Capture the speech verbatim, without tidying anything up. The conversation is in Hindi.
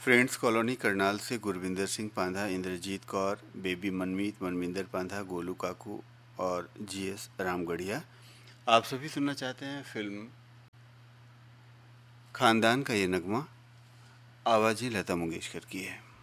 फ्रेंड्स कॉलोनी करनाल से गुरविंदर सिंह पांधा, इंद्रजीत कौर, बेबी मनमीत, मनविंदर पांधा, गोलू काकू और जीएस रामगढ़िया आप सभी सुनना चाहते हैं फिल्म खानदान का ये नगमा। आवाज़ ही लता मंगेशकर की है।